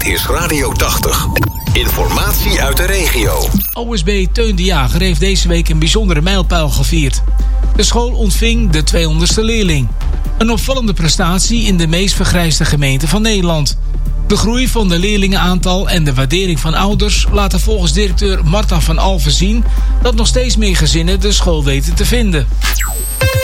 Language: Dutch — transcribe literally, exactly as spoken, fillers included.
is Radio tachtig. Informatie uit de regio. O S B Teun de Jager heeft deze week een bijzondere mijlpaal gevierd. De school ontving de tweehonderdste leerling. Een opvallende prestatie in de meest vergrijsde gemeente van Nederland. De groei van de leerlingenaantal en de waardering van ouders laten volgens directeur Marta van Alphen zien dat nog steeds meer gezinnen de school weten te vinden.